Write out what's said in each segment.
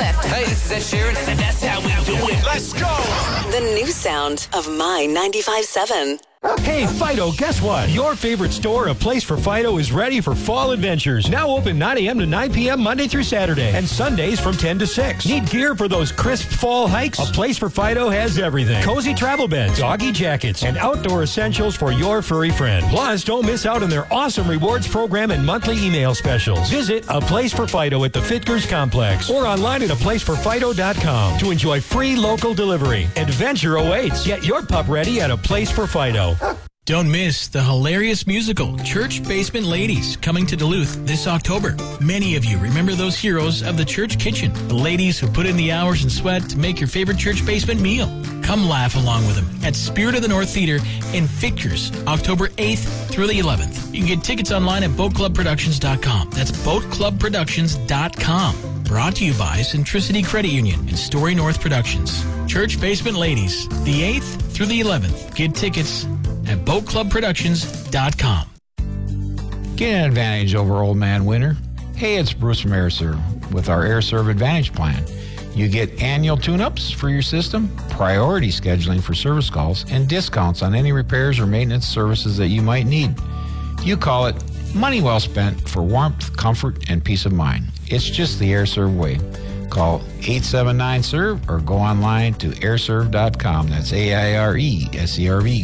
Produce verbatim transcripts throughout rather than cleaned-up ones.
Swift. Hey, this is Ed Sheeran, and that's how we do it. Let's go! The new sound of My ninety-five point seven. Hey, Fido, guess what? Your favorite store, A Place for Fido, is ready for fall adventures. Now open nine a.m. to nine p.m. Monday through Saturday, and Sundays from ten to six. Need gear for those crisp fall hikes? A Place for Fido has everything. Cozy travel beds, doggy jackets, and outdoor essentials for your furry friend. Plus, don't miss out on their awesome rewards program and monthly email specials. Visit A Place for Fido at the Fitkers Complex or online at a place for fido dot com to enjoy free local delivery. Adventure awaits. Get your pup ready at A Place for Fido. Don't miss the hilarious musical Church Basement Ladies coming to Duluth this October. Many of you remember those heroes of the church kitchen, the ladies who put in the hours and sweat to make your favorite church basement meal. Come laugh along with them at Spirit of the North Theater in Fitkers, October eighth through the eleventh. You can get tickets online at boat club productions dot com. That's boat club productions dot com. Brought to you by Centricity Credit Union and Story North Productions. Church Basement Ladies, the eighth through the eleventh. Get tickets at boat club productions dot com. Get an advantage over Old Man Winter. Hey, it's Bruce from AirServe with our AirServe Advantage plan. You get annual tune-ups for your system, priority scheduling for service calls, and discounts on any repairs or maintenance services that you might need. You call it money well spent for warmth, comfort, and peace of mind. It's just the AirServe way. Call eight seven nine serve or go online to air serve dot com. That's A I R E S E R V.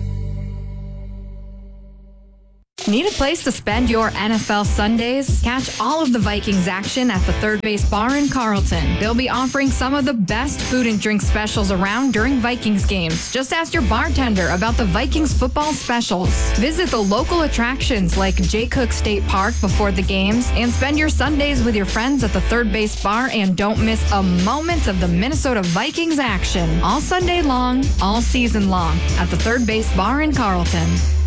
Need a place to spend your N F L Sundays? Catch all of the Vikings action at the Third Base Bar in Carlton. They'll be offering some of the best food and drink specials around during Vikings games. Just ask your bartender about the Vikings football specials. Visit the local attractions like Jay Cook State Park before the games and spend your Sundays with your friends at the Third Base Bar, and don't miss a moment of the Minnesota Vikings action. All Sunday long, all season long at the Third Base Bar in Carlton.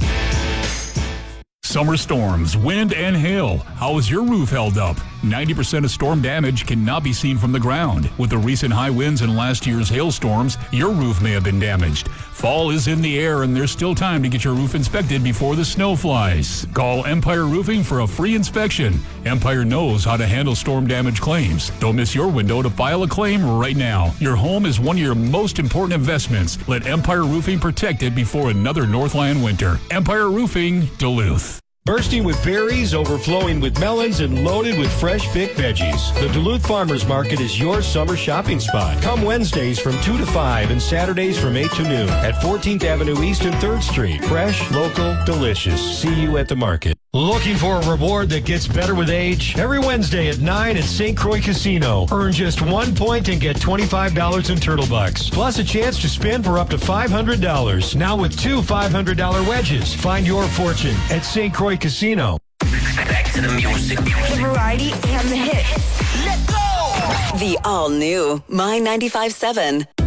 Summer storms, wind, and hail. How is your roof held up? ninety percent of storm damage cannot be seen from the ground. With the recent high winds and last year's hailstorms, your roof may have been damaged. Fall is in the air, and there's still time to get your roof inspected before the snow flies. Call Empire Roofing for a free inspection. Empire knows how to handle storm damage claims. Don't miss your window to file a claim right now. Your home is one of your most important investments. Let Empire Roofing protect it before another Northland winter. Empire Roofing, Duluth. Bursting with berries, overflowing with melons, and loaded with fresh picked veggies. The Duluth Farmers Market is your summer shopping spot. Come Wednesdays from two to five and Saturdays from eight to noon at fourteenth Avenue East and third Street. Fresh, local, delicious. See you at the market. Looking for a reward that gets better with age? Every Wednesday at nine at Saint Croix Casino. Earn just one point and get twenty-five dollars in Turtle Bucks. Plus a chance to spin for up to five hundred dollars. Now with two five hundred dollars wedges. Find your fortune at Saint Croix Casino. Back to the music. The variety and the hits. Let's go! The all-new My ninety-five point seven.